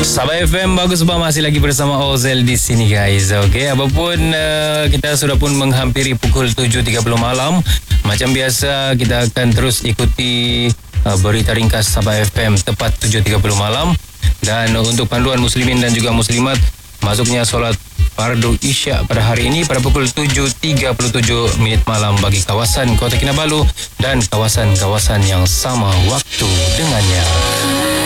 Sabah FM bagus sebab masih lagi bersama Ozel di sini guys. Okey, apapun kita sudah pun menghampiri pukul 7.30 malam. Macam biasa kita akan terus ikuti berita ringkas Sabah FM tepat 7.30 malam. Dan untuk panduan muslimin dan juga muslimat, masuknya solat fardu Isyak pada hari ini pada pukul 7.37 malam bagi kawasan Kota Kinabalu dan kawasan-kawasan yang sama waktu dengannya.